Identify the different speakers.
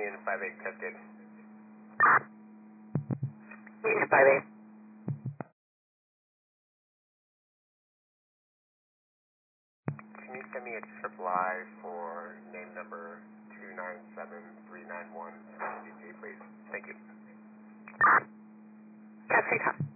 Speaker 1: Union 58 Cascade.
Speaker 2: Union 58.
Speaker 1: Can you send me a triple I for name number 297391 CC, please? Thank you.
Speaker 2: Yes, take time.